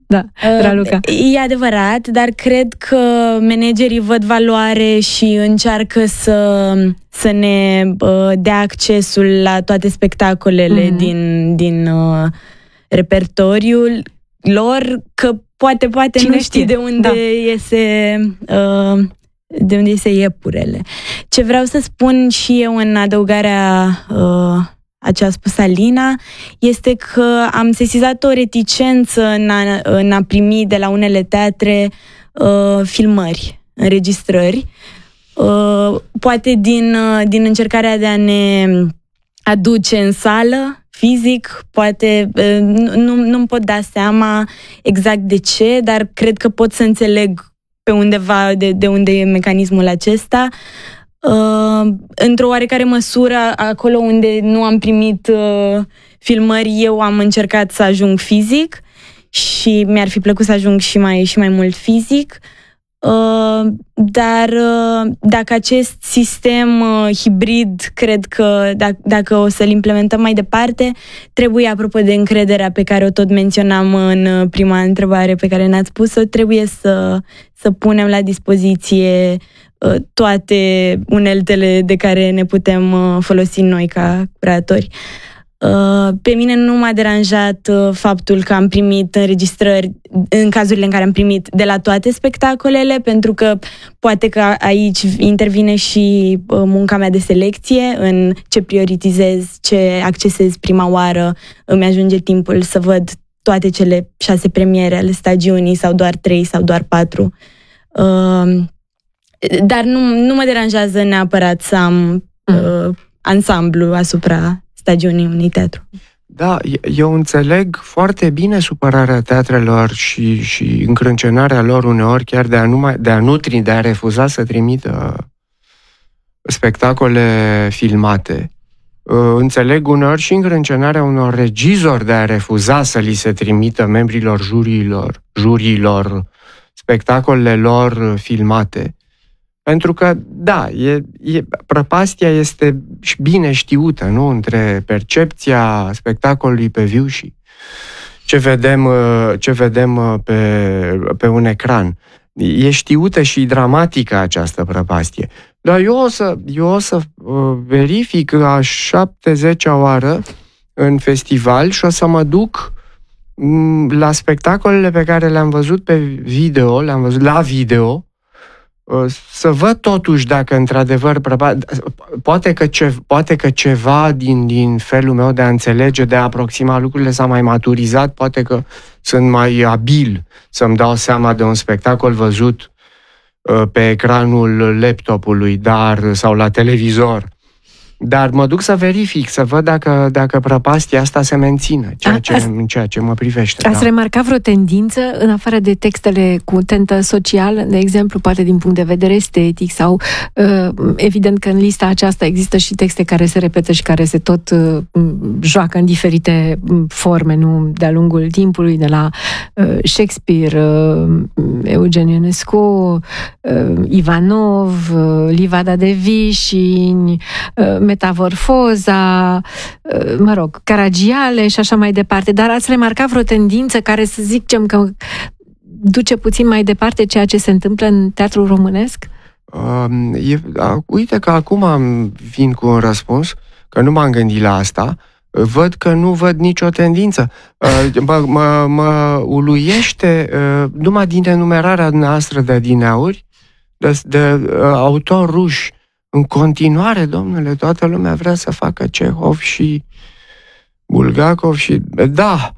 Da, Raluca. E adevărat, dar cred că managerii văd valoare și încearcă să ne dea accesul la toate spectacolele din repertoriul lor, că poate cine nu știi de unde de unde iese iepurele. Ce vreau să spun și eu în adăugarea a ce a spus Alina, este că am sesizat o reticență în a primi de la unele teatre filmări, înregistrări, poate din încercarea de a ne aduce în sală fizic, poate nu-mi pot da seama exact de ce, dar cred că pot să înțeleg pe undeva de unde e mecanismul acesta. Într-o oarecare măsură, acolo unde nu am primit filmări, eu am încercat să ajung fizic și mi-ar fi plăcut să ajung și mai mult fizic. Dar dacă acest sistem hibrid, cred că dacă o să-l implementăm mai departe, trebuie, apropo de încrederea pe care o tot menționam în prima întrebare pe care ne-ați pus-o, trebuie să punem la dispoziție toate uneltele de care ne putem folosi noi ca creatori. Pe mine nu m-a deranjat faptul că am primit înregistrări în cazurile în care am primit de la toate spectacolele, pentru că poate că aici intervine și munca mea de selecție în ce prioritizez, ce accesez prima oară, îmi ajunge timpul să văd toate cele 6 premiere ale stagiunii sau doar 3 sau doar 4. Dar nu mă deranjează neapărat să am ansamblu asupra stagiunii unui teatru. Da, eu înțeleg foarte bine supărarea teatrelor și încrâncenarea lor uneori chiar de a refuza să trimită spectacole filmate. Înțeleg uneori și încrâncenarea unor regizori de a refuza să li se trimită membrilor juriilor spectacolele lor filmate. Pentru că, da, prăpastia este bine știută, nu? Între percepția spectacolului pe viu și ce vedem pe un ecran. E știută și dramatică această prăpastie. Dar eu o să verific a 70-a oară în festival și o să mă duc la spectacolele pe care le-am văzut pe video, le-am văzut la video, să văd totuși dacă într-adevăr poate că ceva din felul meu de a înțelege, de a aproxima lucrurile s-a mai maturizat, poate că sunt mai abil să-mi dau seama de un spectacol văzut pe ecranul laptopului sau la televizor. Dar mă duc să verific, să văd dacă prăpastia asta se menține, în ceea ce mă privește. Ați remarcat vreo tendință, în afară de textele cu tentă socială, de exemplu, poate din punct de vedere estetic sau, evident că în lista aceasta există și texte care se repetă și care se tot joacă în diferite forme, nu, de-a lungul timpului, de la Shakespeare, Eugen Ionescu, Ivanov, Livada de Vișini, Metamorfoza, Caragiale și așa mai departe. Dar ați remarcat vreo tendință care, să zicem, că duce puțin mai departe ceea ce se întâmplă în teatrul românesc? Uite că acum vin cu un răspuns, că nu m-am gândit la asta. Văd că nu văd nicio tendință. Mă uluiește numai din enumerarea noastră de adineauri de autori ruși. În continuare, domnule, toată lumea vrea să facă Cehov și Bulgakov și... Da!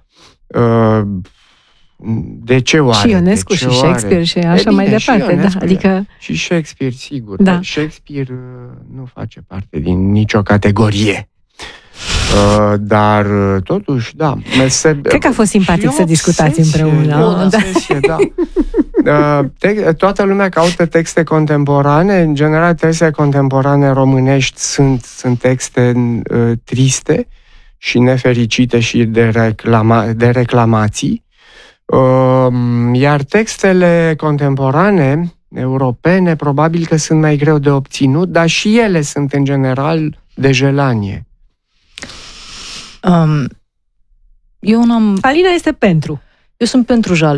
De ce oare? Și Ionescu și Shakespeare și așa mai departe. Da, adică... Și Shakespeare, sigur. Da. Shakespeare nu face parte din nicio categorie. Dar, totuși, da. Cred că a fost simpatic să discutați împreună. Toată lumea caută texte contemporane. În general, textele contemporane românești sunt texte triste și nefericite și de reclamații. Iar textele contemporane europene probabil că sunt mai greu de obținut, dar și ele sunt în general de jelanie. Eu n-am... Alina este pentru. Eu sunt pentru